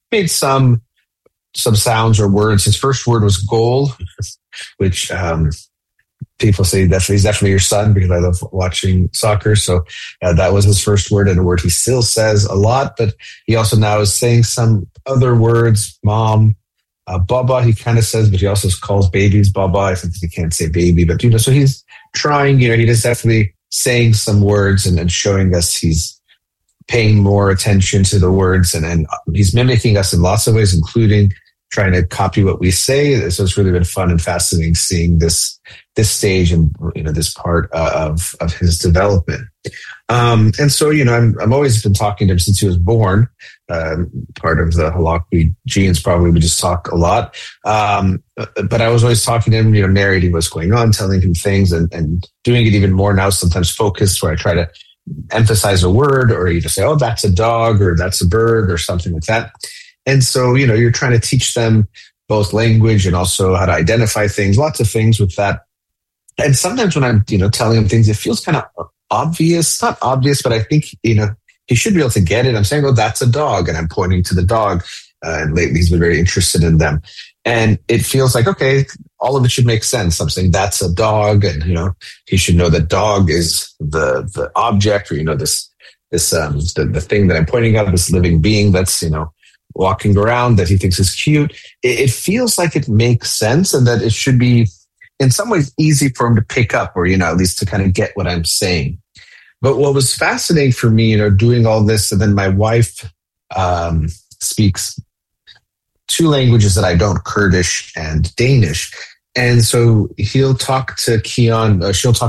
made some sounds or words. His first word was goal, which people say he's definitely your son because I love watching soccer. So that was his first word, and a word he still says a lot. But he also now is saying some other words, mom, baba, he kind of says, but he also calls babies baba. I think he can't say baby, but, so he's trying, he is definitely saying some words and showing us he's paying more attention to the words, and he's mimicking us in lots of ways, including trying to copy what we say. So it's really been fun and fascinating seeing this stage and this part of his development. And so I'm always been talking to him since he was born. Part of the Halakwi genes, probably we just talk a lot. But I was always talking to him, narrating what's going on, telling him things, and doing it even more now. Sometimes focused, where I try to emphasize a word, or you just say, "Oh, that's a dog," or "That's a bird," or something like that. And so, you're trying to teach them both language and also how to identify things, lots of things with that. And sometimes when I'm, telling them things, it feels kind of obvious, not obvious, but I think, he should be able to get it. I'm saying, "Oh, that's a dog." And I'm pointing to the dog. And lately he's been very interested in them. And it feels like, okay, all of it should make sense. I'm saying that's a dog. And, he should know that dog is the object, or, the thing that I'm pointing at, this living being that's, walking around that he thinks is cute. It feels like it makes sense, and that it should be in some ways easy for him to pick up, or, at least to kind of get what I'm saying. But what was fascinating for me, doing all this, and then my wife speaks two languages that I don't, Kurdish and Danish. And so she'll talk to Keon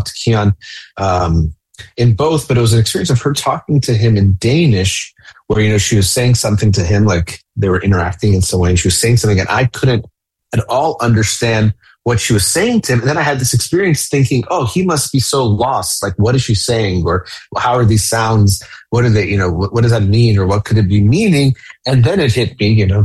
in both, but it was an experience of her talking to him in Danish, where, she was saying something to him, like they were interacting in some way, and she was saying something, and I couldn't at all understand what she was saying to him. And then I had this experience thinking, oh, he must be so lost. Like, what is she saying? Or how are these sounds? What are they, what does that mean? Or what could it be meaning? And then it hit me, kind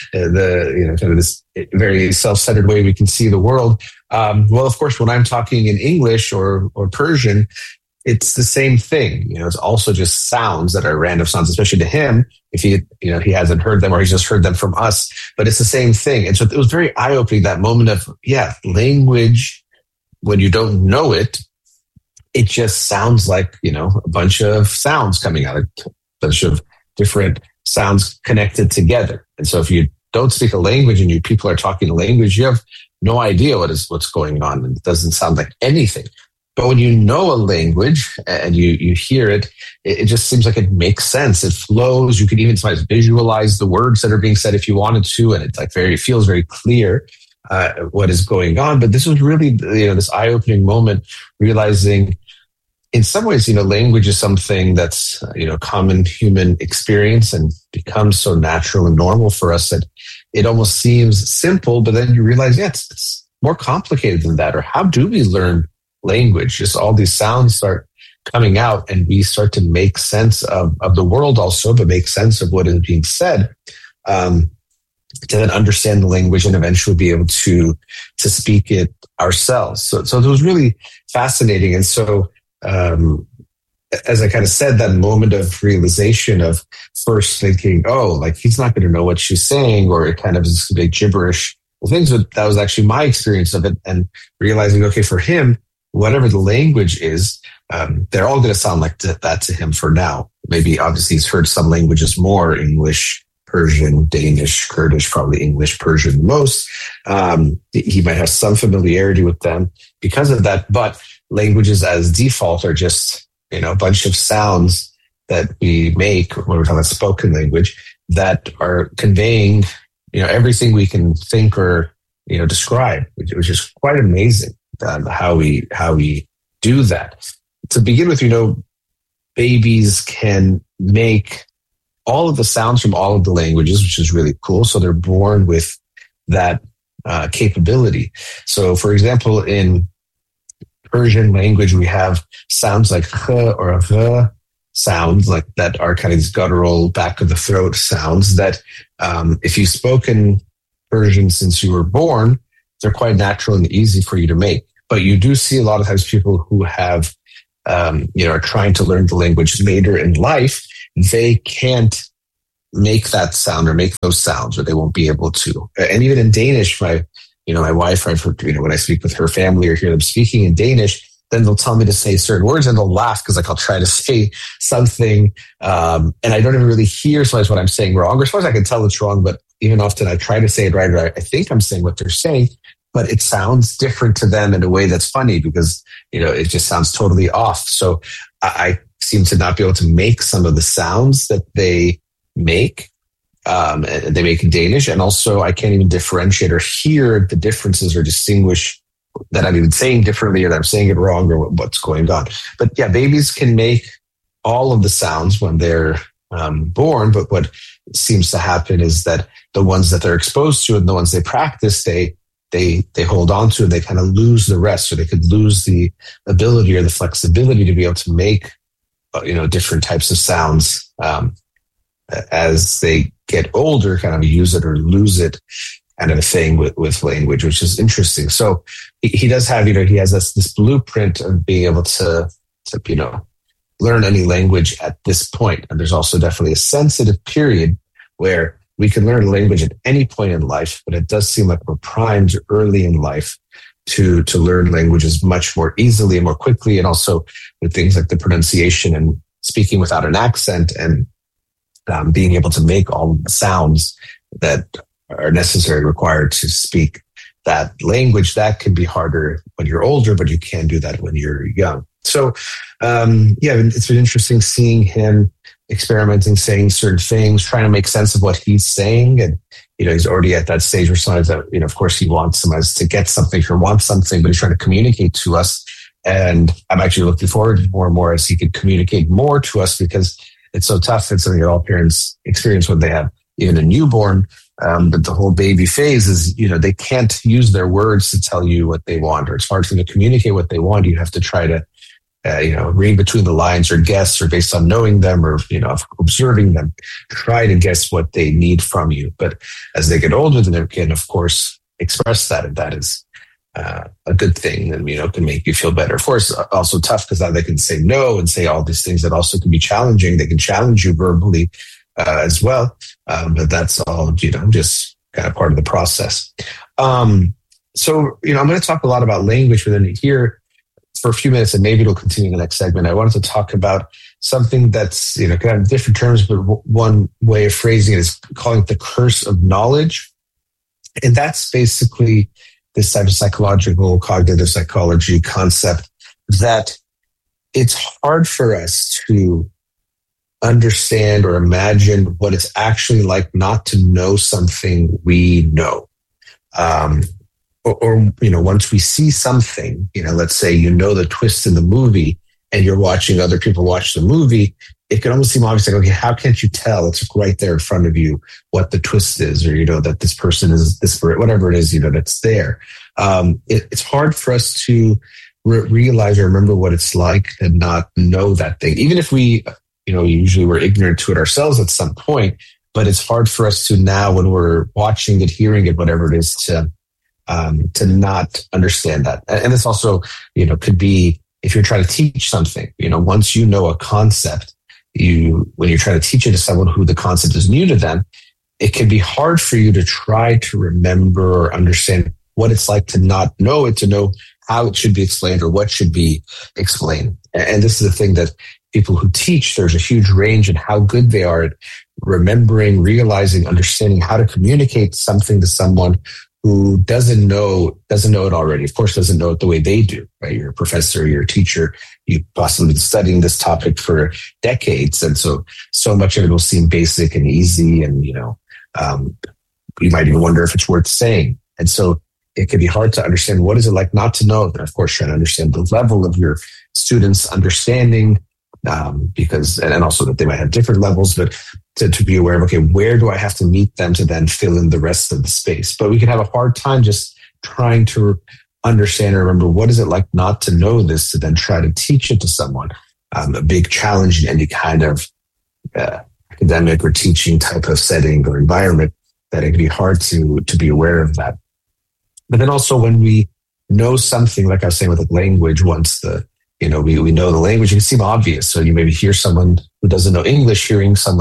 of this very self-centered way we can see the world. Well, of course, when I'm talking in English or Persian, it's the same thing. It's also just sounds that are random sounds, especially to him, if he hasn't heard them, or he's just heard them from us, but it's the same thing. And so it was very eye-opening, that moment of, language, when you don't know it, it just sounds like, a bunch of sounds coming out, a bunch of different sounds connected together. And so if you don't speak a language and people are talking a language, you have no idea what's going on. And it doesn't sound like anything. But when you know a language and you hear it, it just seems like it makes sense. It flows. You can even sometimes visualize the words that are being said if you wanted to, and it feels very clear what is going on. But this was really this eye-opening moment, realizing in some ways language is something that's common human experience, and becomes so natural and normal for us that it almost seems simple. But then you realize, it's more complicated than that. Or how do we learn language? Just all these sounds start coming out, and we start to make sense of the world also, but make sense of what is being said, to then understand the language and eventually be able to speak it ourselves. So it was really fascinating. And so, as I kind of said, that moment of realization of first thinking, oh, like he's not going to know what she's saying, or it kind of is big gibberish. Well, that was actually my experience of it, and realizing, okay, for him, whatever the language is, they're all going to sound like that to him for now. Maybe obviously he's heard some languages more, English, Persian, Danish, Kurdish, probably English, Persian most. He might have some familiarity with them because of that, but languages as default are just, a bunch of sounds that we make when we're talking about spoken language that are conveying, everything we can think or, describe, which is quite amazing. How we do that. To begin with, babies can make all of the sounds from all of the languages, which is really cool. So they're born with that capability. So, for example, in Persian language, we have sounds like kh or gh sounds like that are kind of these guttural back of the throat sounds that if you've spoken Persian since you were born, they're quite natural and easy for you to make. But you do see a lot of times people who have, are trying to learn the language later in life, they can't make that sound or make those sounds, or they won't be able to. And even in Danish, my wife, when I speak with her family or hear them speaking in Danish, then they'll tell me to say certain words and they'll laugh because I'll try to say something. And I don't even really hear sometimes what I'm saying wrong, or as far as I can tell it's wrong, but even often I try to say it right, or I think I'm saying what they're saying, but it sounds different to them in a way that's funny because, it just sounds totally off. So I seem to not be able to make some of the sounds that they make. They make in Danish. And also I can't even differentiate or hear the differences or distinguish that I'm even saying differently or that I'm saying it wrong or what's going on. But yeah, babies can make all of the sounds when they're born. But what seems to happen is that the ones that they're exposed to and the ones they practice, they hold on to and they kind of lose the rest. So they could lose the ability or the flexibility to be able to make, different types of sounds as they get older, kind of use it or lose it, kind of a thing with language, which is interesting. So he does have, he has this blueprint of being able to learn any language at this point. And there's also definitely a sensitive period where we can learn a language at any point in life, but it does seem like we're primed early in life to learn languages much more easily and more quickly. And also with things like the pronunciation and speaking without an accent and being able to make all the sounds that are necessary, required to speak that language, that can be harder when you're older, but you can do that when you're young. So, it's been interesting seeing him experimenting, saying certain things, trying to make sense of what he's saying. And, he's already at that stage where sometimes that, of course he wants us to get something or want something, but he's trying to communicate to us. And I'm actually looking forward to more and more as he can communicate more to us, because it's so tough. It's something that all parents experience when they have even a newborn. But the whole baby phase is, they can't use their words to tell you what they want, or it's hard for them to communicate what they want. You have to try to, read between the lines or guess, or based on knowing them or, observing them, try to guess what they need from you. But as they get older, then they can, of course, express that. And that is a good thing and, can make you feel better. Of course, also tough because now they can say no and say all these things that also can be challenging. They can challenge you verbally as well. But that's all, just kind of part of the process. So, I'm going to talk a lot about language within here for a few minutes, and maybe it'll continue in the next segment. I wanted to talk about something that's, kind of different terms, but one way of phrasing it is calling it the curse of knowledge. And that's basically this type of psychological, cognitive psychology concept that it's hard for us to understand or imagine what it's actually like not to know something we know. Or once we see something, let's say, the twist in the movie and you're watching other people watch the movie, it can almost seem obvious, like, okay, how can't you tell? It's right there in front of you what the twist is, or, that this person is this, whatever it is, that's there. It's hard for us to realize or remember what it's like and not know that thing. Even if we, usually we're ignorant to it ourselves at some point, but it's hard for us to now, when we're watching it, hearing it, whatever it is, to not understand that. And this also, could be if you're trying to teach something, once you know a concept, when you're trying to teach it to someone who the concept is new to them, it can be hard for you to try to remember or understand what it's like to not know it, to know how it should be explained or what should be explained. And this is the thing that people who teach, there's a huge range in how good they are at remembering, realizing, understanding how to communicate something to someone who doesn't know it already. Of course, doesn't know it the way they do, right? You're a professor, you're a teacher, you've possibly been studying this topic for decades. And so much of it will seem basic and easy. And, you might even wonder if it's worth saying. And so it can be hard to understand what is it like not to know. And of course, trying to understand the level of your students' understanding, because, and also that they might have different levels, but to be aware of, okay, where do I have to meet them to then fill in the rest of the space? But we can have a hard time just trying to understand and remember what is it like not to know this, to then try to teach it to someone. A big challenge in any kind of academic or teaching type of setting or environment, that it can be hard to be aware of that. But then also when we know something, like I was saying with the language, once we know the language, it can seem obvious. So you maybe hear someone who doesn't know English, hearing someone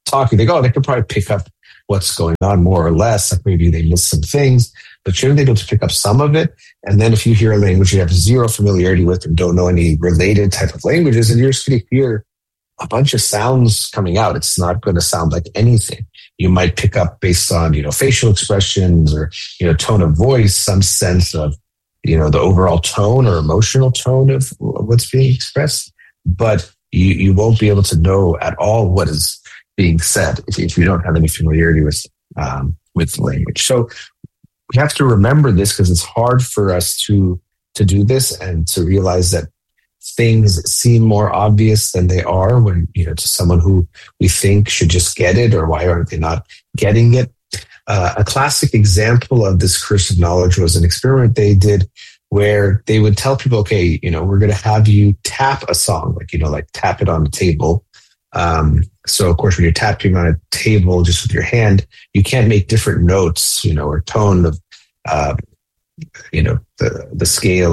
talking, they go, oh, they could probably pick up what's going on more or less. Like maybe they miss some things, but shouldn't they be able to pick up some of it? And then if you hear a language you have zero familiarity with and don't know any related type of languages, and you're just going to hear a bunch of sounds coming out, it's not going to sound like anything. You might pick up based on, facial expressions or, tone of voice, some sense of, the overall tone or emotional tone of what's being expressed. But you won't be able to know at all what is being said if you don't have any familiarity with language. So we have to remember this because it's hard for us to do this and to realize that things seem more obvious than they are when, to someone who we think should just get it, or why aren't they not getting it? A classic example of this curse of knowledge was an experiment they did where they would tell people, okay, we're going to have you tap a song, like tap it on the table. So of course, when you're tapping on a table just with your hand, you can't make different notes, or tone of, the scale,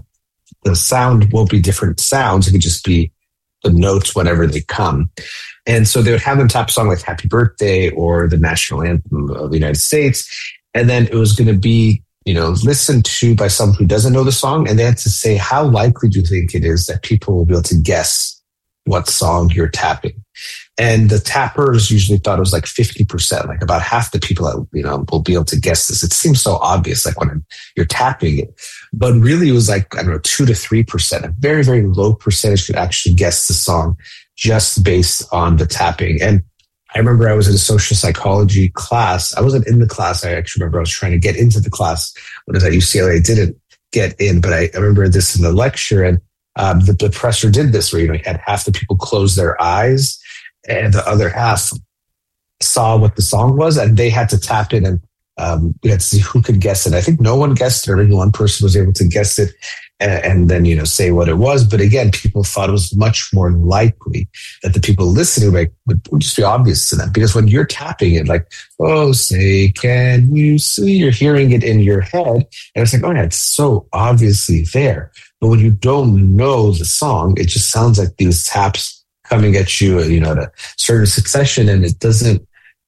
the sound won't be different sounds. It could just be the notes whenever they come. And so they would have them tap a song like Happy Birthday or the national anthem of the United States. And then it was going to be, listened to by someone who doesn't know the song. And they had to say, how likely do you think it is that people will be able to guess what song you're tapping? And the tappers usually thought it was like 50%, like about half the people that, will be able to guess this. It seems so obvious, like when you're tapping it, but really it was like, 2 to 3%, a very, very low percentage could actually guess the song just based on the tapping. And I remember I was in a social psychology class. I wasn't in the class. I actually remember I was trying to get into the class when I was at UCLA. I didn't get in, but I remember this in the lecture, and the professor did this where, he had half the people close their eyes and the other half saw what the song was, and they had to tap it, and we had to see who could guess it. I think no one guessed it. Only one person was able to guess it and then, say what it was. But again, people thought it was much more likely that the people listening would just be obvious to them. Because when you're tapping it, like, oh, say, can you see? You're hearing it in your head. And it's like, oh, yeah, it's so obviously there. But when you don't know the song, it just sounds like these taps coming at you, at a certain succession. And it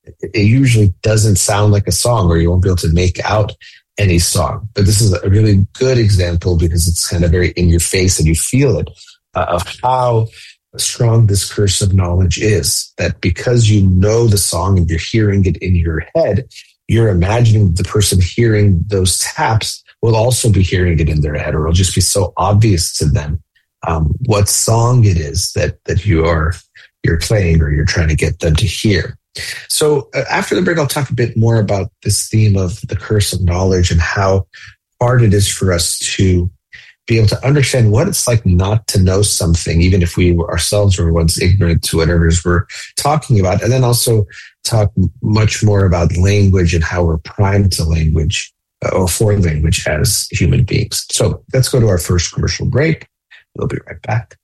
usually doesn't sound like a song, or you won't be able to make out any song. But this is a really good example because it's kind of very in your face and you feel it, of how strong this curse of knowledge is. That because you know the song and you're hearing it in your head, you're imagining the person hearing those taps will also be hearing it in their head, or it'll just be so obvious to them what song it is that you're playing or you're trying to get them to hear. So after the break, I'll talk a bit more about this theme of the curse of knowledge and how hard it is for us to be able to understand what it's like not to know something, even if we ourselves were once ignorant to whatever it is we're talking about. And then also talk much more about language and how we're primed to language or for language as human beings. So let's go to our first commercial break. We'll be right back.